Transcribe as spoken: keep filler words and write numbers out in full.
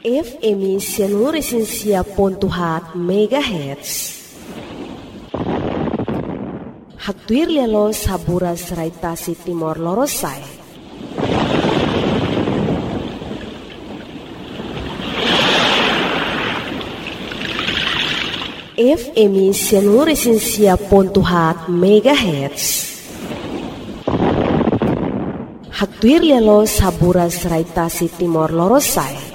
F M Sianu Resinsia Pontuhat Megahertz. Haktuir lialo sabura seraitasi Timor Lorosai. F M Sianu Resinsia Pontuhat Megahertz. Haktuir lialo sabura seraitasi Timor Lorosai.